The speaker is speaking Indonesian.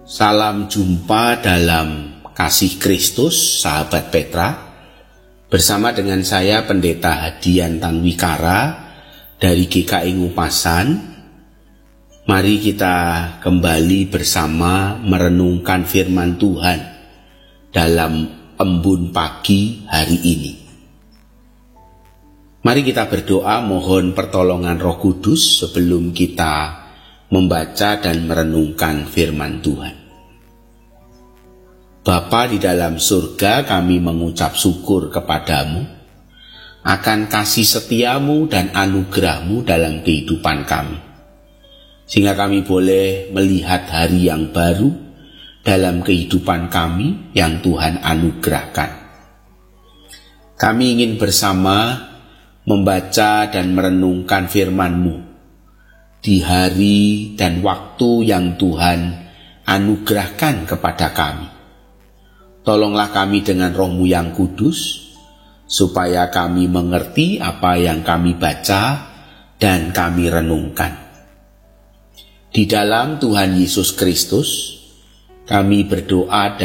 Salam jumpa dalam kasih Kristus, sahabat Petra. Bersama dengan saya Pendeta Hadian Tanwikara dari GKI Ngupasan. Mari kita kembali bersama merenungkan firman Tuhan dalam embun pagi hari ini. Mari kita berdoa mohon pertolongan Roh Kudus sebelum kita membaca dan merenungkan firman Tuhan. Bapa di dalam surga, kami mengucap syukur kepadamu akan kasih setiamu dan anugerahmu dalam kehidupan kami, sehingga kami boleh melihat hari yang baru dalam kehidupan kami yang Tuhan anugerahkan. Kami ingin bersama membaca dan merenungkan firman-Mu di hari dan waktu yang Tuhan anugerahkan kepada kami. Tolonglah kami dengan Roh-Mu yang kudus, supaya kami mengerti apa yang kami baca dan kami renungkan. Di dalam Tuhan Yesus Kristus, kami berdoa